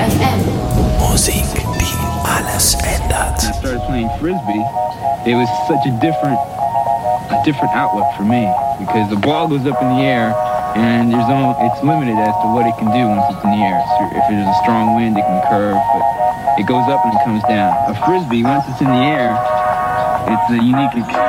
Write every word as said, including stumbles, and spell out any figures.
F M. Musik, die alles ändert. When I started playing Frisbee, it was such a different, a different outlook for me because the ball goes up in the air and there's only, it's limited as to what it can do once it's in the air. So if there's a strong wind, it can curve, but it goes up and it comes down. A Frisbee, once it's in the air, it's a unique